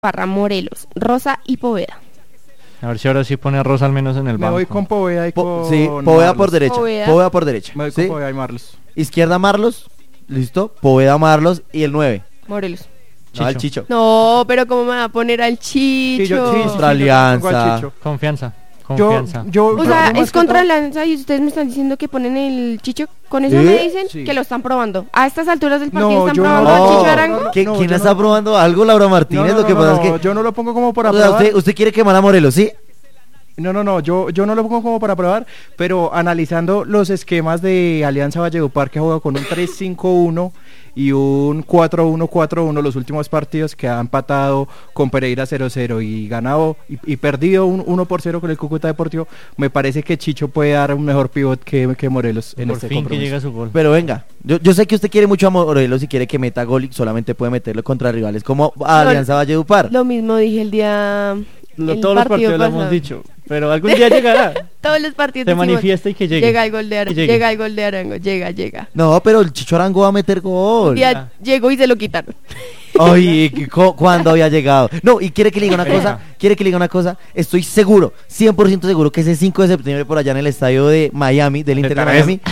Parra, Morelos, Rosa y Poveda. A ver si ahora sí pone a Rosa al menos en el Me banco. voy con Poveda y con Sí, Poveda por Marlos. derecha. Poveda por derecha. Me voy ¿sí? con Poveda y Marlos. Izquierda Marlos, listo. Poveda Marlos y el 9. Morelos. No, el Chicho. No, pero ¿cómo me va a poner al Chicho? Contra Alianza. Confianza. O sea, es contra Alianza y ustedes me están diciendo que ponen el Chicho. Con eso me dicen que lo están probando. A estas alturas del partido están probando al Chicho Arango. ¿Quién está probando algo, Laura Martínez? Lo que pasa es que yo no lo pongo como para probar. probar. Usted quiere quemar a Morelos, ¿sí? No, yo no lo pongo como para probar, pero analizando los esquemas de Alianza Valledupar, que ha jugado con un 3-5-1 y un 4-1-4-1 los últimos partidos, que ha empatado con Pereira 0-0 y ganado y perdido 1-0 con el Cúcuta Deportivo, me parece que Chicho puede dar un mejor pivot que Morelos en este compromiso. Que llega su gol. Pero venga, yo sé que usted quiere mucho a Morelos y quiere que meta gol y solamente puede meterlo contra rivales como Alianza Valledupar. Lo mismo dije el día... Todos los partidos lo hemos dicho, pero algún día llegará. Todos los partidos se manifiesta y que llegue. Llega el gol de Arango, llega el gol de Arango, llega. No, pero el Chicho Arango va a meter gol. Ya llegó y se lo quitaron. Ay, ¿cuándo había llegado? No, y quiere que le diga una cosa, estoy seguro, 100% seguro que ese 5 de septiembre por allá en el estadio de Miami, del Inter de Miami,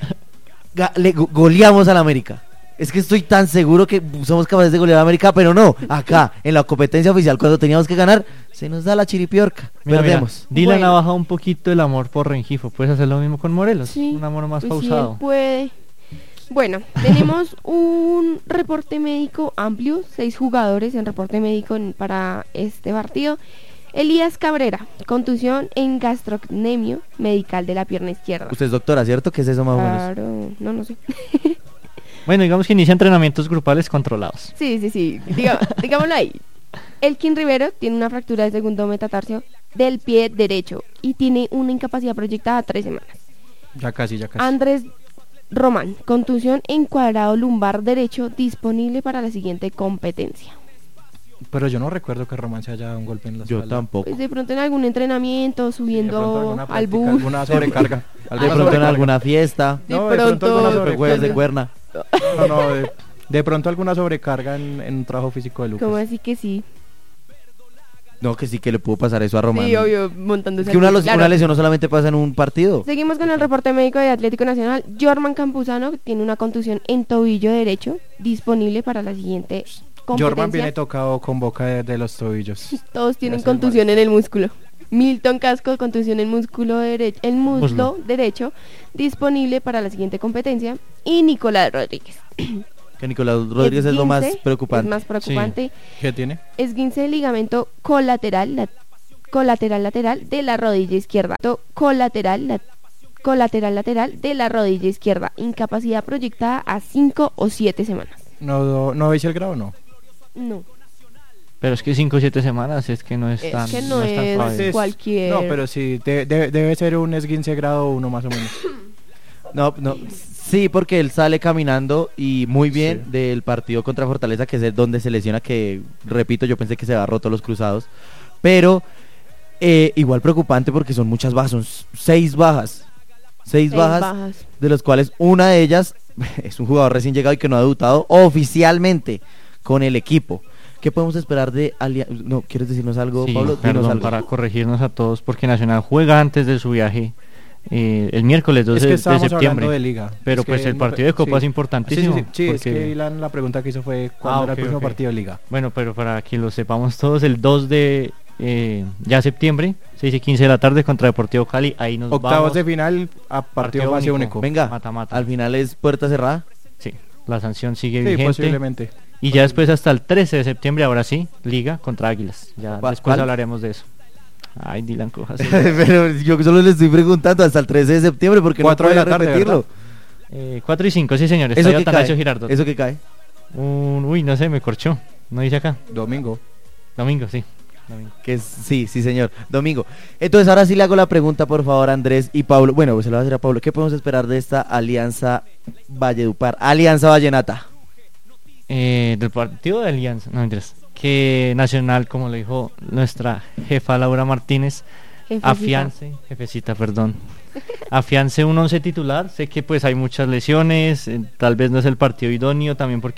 le goleamos al América. Es que estoy tan seguro que somos capaces de golear a América, pero no, acá, en la competencia oficial, cuando teníamos que ganar, se nos da la chiripiorca, perdemos. Dylan ha bajado un poquito el amor por Rengifo, ¿puedes hacer lo mismo con Morelos? Sí, un amor más pues pausado. Sí, puede. Bueno, tenemos un reporte médico amplio, 6 jugadores en reporte médico para este partido. Elías Cabrera, contusión en gastrocnemio medical de la pierna izquierda. Usted es doctora, ¿cierto? ¿Qué es eso más o menos? Claro, no sé. Bueno, digamos que inicia entrenamientos grupales controlados. Sí, digámoslo ahí. Elkin Rivero tiene una fractura del segundo metatarso del pie derecho y tiene una incapacidad proyectada a 3 semanas. Ya casi. Andrés Román, contusión en cuadrado lumbar derecho, disponible para la siguiente competencia. Pero yo no recuerdo que Román se haya dado un golpe en la espalda. Yo tampoco. Pues de pronto en algún entrenamiento, subiendo al bus. Alguna sobrecarga. De pronto en alguna fiesta. De pronto juegos de cuerna. No, de pronto alguna sobrecarga en un trabajo físico de Lucas. ¿Cómo así que sí? No, que sí que le pudo pasar eso a Román. Sí, obvio, montándose. Es que una lesión no solamente pasa en un partido. Seguimos con el reporte médico de Atlético Nacional. Jorman Campuzano tiene una contusión en tobillo derecho, disponible para la siguiente competencia. Jorman viene tocado con boca de los tobillos. Todos tienen contusión en el músculo. Milton Casco, contusión en muslo derecho, disponible para la siguiente competencia. Y Nicolás Rodríguez. Que Nicolás Rodríguez es lo más preocupante. Es más preocupante. Sí. ¿Qué tiene? Esguince de ligamento colateral lateral de la rodilla izquierda. Colateral lateral de la rodilla izquierda. Incapacidad proyectada a 5 o 7 semanas. ¿No veis el grado o no? No. Pero es que 5 o 7 semanas es que no es tan... Es que no es cualquier... No, pero sí, debe ser un esguince grado 1 más o menos. No, sí, porque él sale caminando y muy bien del partido contra Fortaleza, que es donde se lesiona, que repito, yo pensé que se había roto los cruzados, pero igual preocupante porque son muchas bajas, son 6 bajas, 6 bajas, de los cuales una de ellas es un jugador recién llegado y que no ha debutado oficialmente con el equipo. ¿Qué podemos esperar de Alianza? No, ¿quieres decirnos algo, Pablo? Perdón, algo para corregirnos a todos, porque Nacional juega antes de su viaje el miércoles 12 de septiembre. De liga. Pero es pues el partido de Copa es importantísimo. Sí, porque... es que Ilan, la pregunta que hizo fue cuándo era el próximo partido de liga. Bueno, pero para que lo sepamos todos, el 2 de ya septiembre, 6 y 15 de la tarde contra Deportivo Cali, ahí nos octavos vamos. De final a partido base único. Venga, mata. Al final es puerta cerrada. Sí, la sanción sigue vigente. Posiblemente. Y ya después hasta el 13 de septiembre, ahora sí, Liga contra Águilas. Ya después hablaremos de eso. Ay, Dylan Cojas. Pero yo solo le estoy preguntando hasta el 13 de septiembre porque 4 no de la tarde, repetirlo. 4 y 5, sí señores. ¿Eso que cae? Girardot. ¿Eso que cae? Uy, no sé, me corchó. No dice acá. Domingo, sí. Que sí, señor. Domingo. Entonces ahora sí le hago la pregunta, por favor, Andrés y Pablo. Bueno, pues se lo voy a hacer a Pablo. ¿Qué podemos esperar de esta Alianza Valledupar? Alianza Vallenata. Del partido de Alianza, no mentiras, que Nacional, como le dijo nuestra jefa Laura Martínez, jefecita, afiance un 11 titular. Sé que pues hay muchas lesiones, tal vez no es el partido idóneo también porque